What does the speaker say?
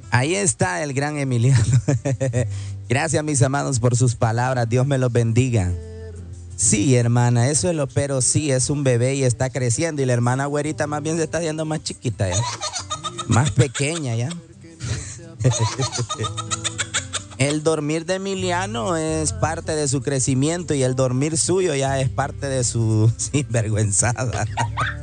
Ahí está el gran Emiliano. Gracias, mis amados, por sus palabras. Dios me los bendiga. Sí, hermana, eso es lo, pero sí, es un bebé y está creciendo. Y la hermana güerita más bien se está haciendo más chiquita ya. Más pequeña ya. El dormir de Emiliano es parte de su crecimiento y el dormir suyo ya es parte de su sinvergüenzada.